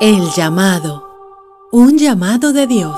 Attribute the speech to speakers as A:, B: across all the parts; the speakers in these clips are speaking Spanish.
A: El llamado. Un llamado de Dios.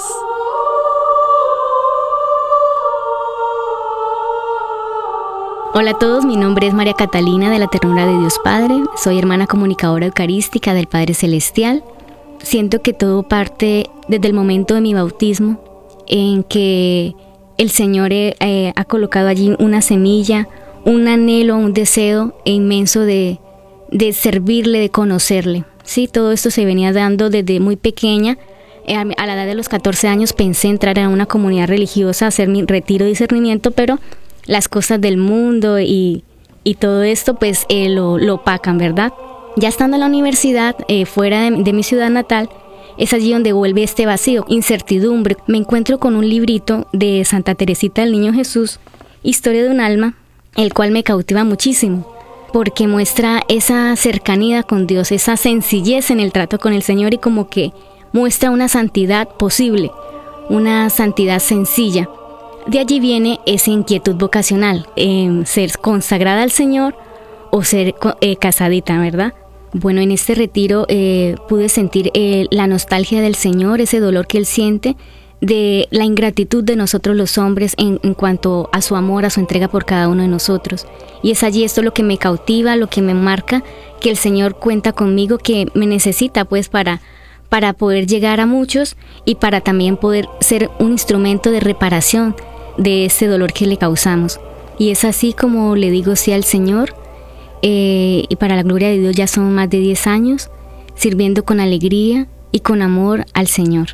B: Hola a todos, mi nombre es María Catalina de la Ternura de Dios Padre. Soy hermana comunicadora eucarística del Padre Celestial. Siento que todo parte desde el momento de mi bautismo, en que el Señor ha colocado allí una semilla, un anhelo, un deseo inmenso de servirle, de conocerle. Sí, todo esto se venía dando desde muy pequeña. A la edad de los 14 años pensé entrar en una comunidad religiosa, hacer mi retiro de discernimiento, pero las cosas del mundo y todo esto pues lo opacan, ¿verdad? Ya estando en la universidad, fuera de mi ciudad natal, es allí donde vuelve este vacío, incertidumbre. Me encuentro con un librito de Santa Teresita del Niño Jesús, Historia de un alma, el cual me cautiva muchísimo, porque muestra esa cercanía con Dios, esa sencillez en el trato con el Señor y como que muestra una santidad posible, una santidad sencilla. De allí viene esa inquietud vocacional, ser consagrada al Señor o ser casadita, ¿verdad? Bueno, en este retiro pude sentir la nostalgia del Señor, ese dolor que Él siente, de la ingratitud de nosotros los hombres en cuanto a su amor, a su entrega por cada uno de nosotros. Y es allí esto lo que me cautiva, lo que me marca, que el Señor cuenta conmigo, que me necesita pues para poder llegar a muchos y para también poder ser un instrumento de reparación de ese dolor que le causamos. Y es así como le digo sí al Señor, y para la gloria de Dios ya son más de 10 años sirviendo con alegría y con amor al Señor.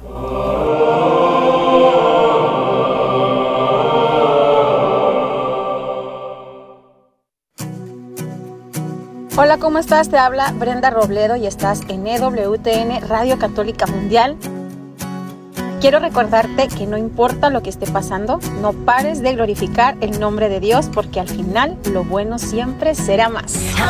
C: Hola, ¿cómo estás? Te habla Brenda Robledo y estás en EWTN Radio Católica Mundial. Quiero recordarte que no importa lo que esté pasando, no pares de glorificar el nombre de Dios, porque al final lo bueno siempre será más.